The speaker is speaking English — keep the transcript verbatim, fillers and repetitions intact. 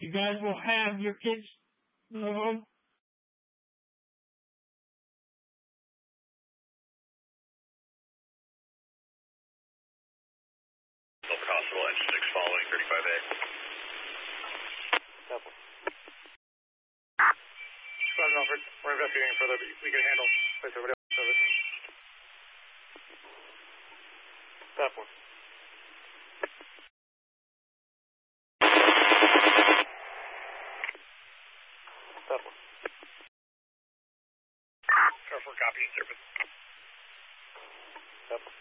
You guys will have your kids go home. Constable, engine six following thirty-five A. Double. Squadron Alfred, we're investigating further, but we can handle. Place everybody else service. Stop one. Stop one. Car four, copy, service. Stop one.